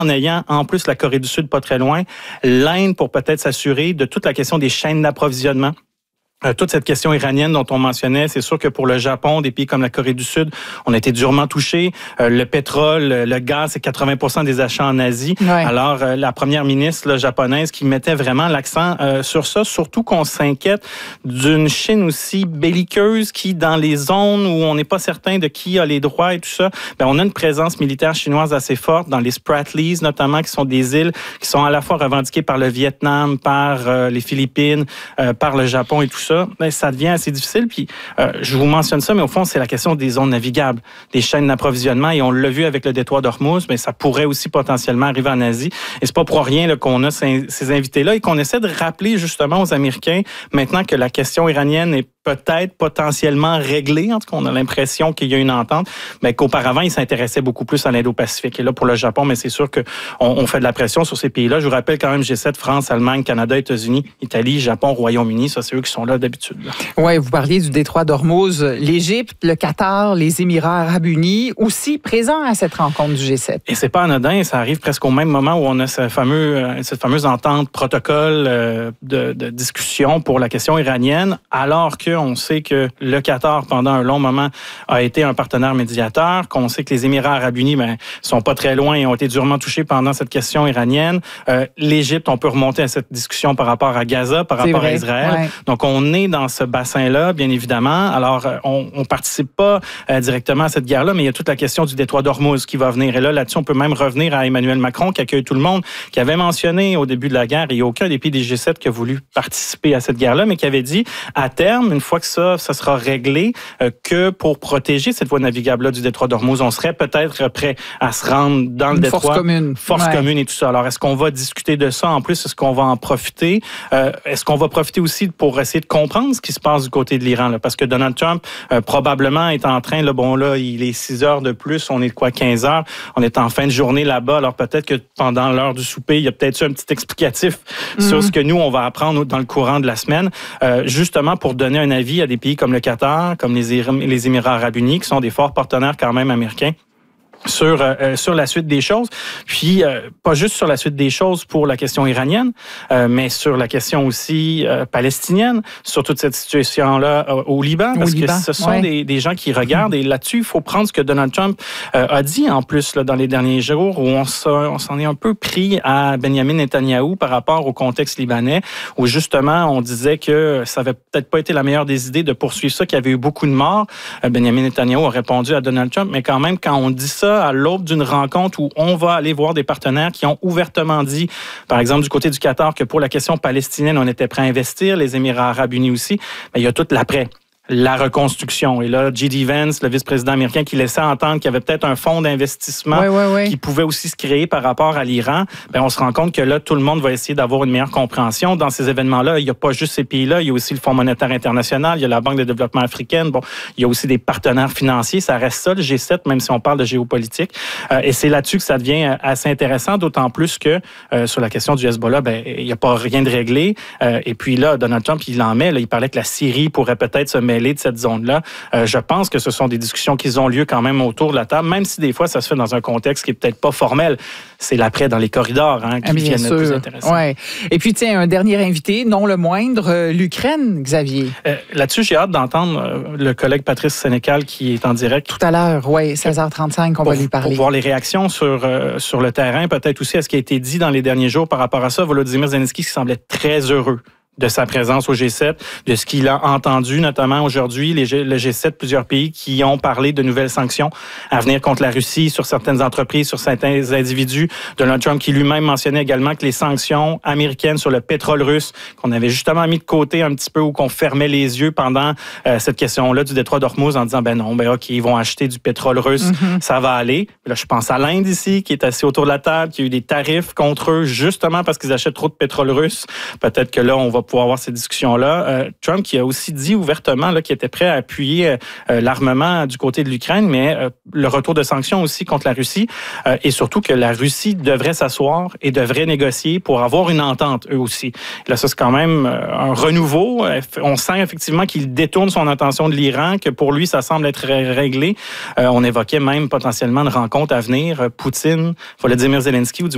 en ayant en plus la Corée du Sud pas très loin, l'Inde pour peut-être s'assurer de toute la question des chaînes d'approvisionnement. Toute cette question iranienne dont on mentionnait, c'est sûr que pour le Japon, des pays comme la Corée du Sud, on a été durement touchés. Le pétrole, le gaz, c'est 80% des achats en Asie. Ouais. Alors, la première ministre là, japonaise qui mettait vraiment l'accent sur ça, surtout qu'on s'inquiète d'une Chine aussi belliqueuse qui, dans les zones où on n'est pas certain de qui a les droits et tout ça, ben on a une présence militaire chinoise assez forte dans les Spratlys, notamment, qui sont des îles qui sont à la fois revendiquées par le Vietnam, par les Philippines, par le Japon et tout ça. Ça devient assez difficile. Puis, je vous mentionne ça, mais au fond, c'est la question des zones navigables, des chaînes d'approvisionnement. Et on l'a vu avec le détroit d'Ormuz, mais ça pourrait aussi potentiellement arriver en Asie. Et c'est pas pour rien là, qu'on a ces invités-là et qu'on essaie de rappeler justement aux Américains, maintenant que la question iranienne est peut-être potentiellement réglée, en tout cas, on a l'impression qu'il y a une entente, mais qu'auparavant, ils s'intéressaient beaucoup plus à l'Indo-Pacifique. Et là, pour le Japon, mais c'est sûr qu'on fait de la pression sur ces pays-là. Je vous rappelle quand même G7, France, Allemagne, Canada, États-Unis, Italie, Japon, Royaume-Uni. Ça, c'est eux qui sont là d'habitude. Oui, vous parliez du détroit d'Ormuz. L'Égypte, le Qatar, les Émirats arabes unis, aussi présents à cette rencontre du G7. Et c'est pas anodin, ça arrive presque au même moment où on a cette fameuse entente protocole de discussion pour la question iranienne, alors qu'on sait que le Qatar, pendant un long moment, a été un partenaire médiateur, qu'on sait que les Émirats arabes unis sont pas très loin et ont été durement touchés pendant cette question iranienne. L'Égypte, on peut remonter à cette discussion par rapport à Gaza, par rapport à Israël. Ouais. Donc, on est dans ce bassin-là, bien évidemment. Alors, on participe pas directement à cette guerre-là, mais il y a toute la question du détroit d'Ormuz qui va venir. Et là-dessus, on peut même revenir à Emmanuel Macron, qui accueille tout le monde, qui avait mentionné au début de la guerre, il n'y a aucun des pays des G7 qui a voulu participer à cette guerre-là, mais qui avait dit, à terme, une fois que ça sera réglé, que pour protéger cette voie navigable-là du détroit d'Ormuz, on serait peut-être prêt à se rendre dans le détroit. Force commune et tout ça. Alors, est-ce qu'on va discuter de ça en plus? Est-ce qu'on va en profiter? Est-ce qu'on va profiter aussi pour essayer de comprendre ce qui se passe du côté de l'Iran? Là? Parce que Donald Trump, probablement, est en train, il est 6 heures de plus, on est de quoi, 15 heures? On est en fin de journée là-bas. Alors, peut-être que pendant l'heure du souper, il y a peut-être eu un petit explicatif sur ce que nous, on va apprendre dans le courant de la semaine, justement pour donner un avis à des pays comme le Qatar, comme les Émirats arabes unis, qui sont des forts partenaires quand même américains. Sur la suite des choses, puis pas juste sur la suite des choses pour la question iranienne, mais sur la question aussi palestinienne, sur toute cette situation-là au Liban, parce que ce sont des gens qui regardent, et là-dessus, il faut prendre ce que Donald Trump a dit en plus là, dans les derniers jours, où on s'en est un peu pris à Benjamin Netanyahou par rapport au contexte libanais, où justement, on disait que ça avait peut-être pas été la meilleure des idées de poursuivre ça, qu'il y avait eu beaucoup de morts. Benjamin Netanyahou a répondu à Donald Trump, mais quand même, quand on dit ça, à l'aube d'une rencontre où on va aller voir des partenaires qui ont ouvertement dit, par exemple du côté du Qatar, que pour la question palestinienne, on était prêt à investir, les Émirats arabes unis aussi, mais il y a tout l'après. La reconstruction. Et là, J.D. Vance, le vice-président américain, qui laissait entendre qu'il y avait peut-être un fonds d'investissement qui pouvait aussi se créer par rapport à l'Iran, on se rend compte que là, tout le monde va essayer d'avoir une meilleure compréhension. Dans ces événements-là, il n'y a pas juste ces pays-là, il y a aussi le Fonds monétaire international, il y a la Banque de développement africaine, il y a aussi des partenaires financiers. Ça reste ça, le G7, même si on parle de géopolitique. Et c'est là-dessus que ça devient assez intéressant, d'autant plus que sur la question du Hezbollah, il n'y a pas rien de réglé. Et puis là, Donald Trump, il en met, là, il parlait que la Syrie pourrait peut-être se mêler de cette zone-là. Je pense que ce sont des discussions qui ont lieu quand même autour de la table, même si des fois, ça se fait dans un contexte qui est peut-être pas formel. C'est l'après dans les corridors qui deviennent le plus intéressant. Ouais. Et puis, tiens, un dernier invité, non le moindre, l'Ukraine, Xavier. Là-dessus, j'ai hâte d'entendre le collègue Patrice Sénécal qui est en direct. Tout à l'heure, 16h35, on va lui parler. Pour voir les réactions sur le terrain, peut-être aussi à ce qui a été dit dans les derniers jours par rapport à ça. Volodymyr Zelensky qui semblait très heureux de sa présence au G7, de ce qu'il a entendu, notamment aujourd'hui, le G7, plusieurs pays qui ont parlé de nouvelles sanctions à venir contre la Russie sur certaines entreprises, sur certains individus. Donald Trump qui lui-même mentionnait également que les sanctions américaines sur le pétrole russe, qu'on avait justement mis de côté un petit peu ou qu'on fermait les yeux pendant cette question-là du détroit d'Ormuz en disant, OK, ils vont acheter du pétrole russe, ça va aller. Là, je pense à l'Inde ici, qui est assis autour de la table, qui a eu des tarifs contre eux, justement parce qu'ils achètent trop de pétrole russe. Peut-être que là, on va pouvoir avoir ces discussions-là. Trump qui a aussi dit ouvertement qu'il était prêt à appuyer l'armement du côté de l'Ukraine, mais le retour de sanctions aussi contre la Russie et surtout que la Russie devrait s'asseoir et devrait négocier pour avoir une entente, eux aussi. Là, ça, c'est quand même un renouveau. On sent effectivement qu'il détourne son attention de l'Iran, que pour lui, ça semble être réglé. On évoquait même potentiellement une rencontre à venir, Poutine, Volodymyr Zelensky, ou du